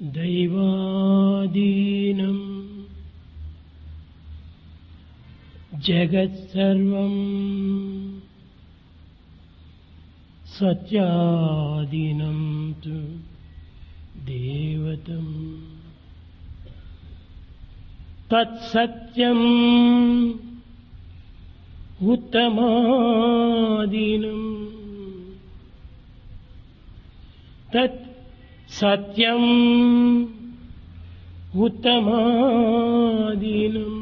దైవాధీనం జగత్సర్వం సత్యాధీనం తు దేవతం తత్సత్యం ఉత్తమాధీనం తత్ సత్యం ఉత్తమాధీనం